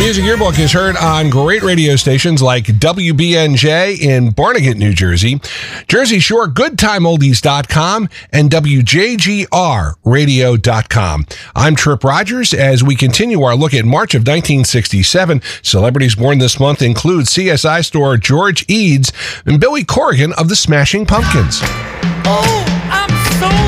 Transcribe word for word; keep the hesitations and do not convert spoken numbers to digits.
Music Yearbook is heard on great radio stations like W B N J in Barnegat, New Jersey, Jersey Shore Good Time Oldies dot com, and W J G R radio dot com. I'm Trip Rogers as we continue our look at March of nineteen sixty-seven. Celebrities born this month include C S I star George Eads and Billy Corrigan of the Smashing Pumpkins. Oh, I'm so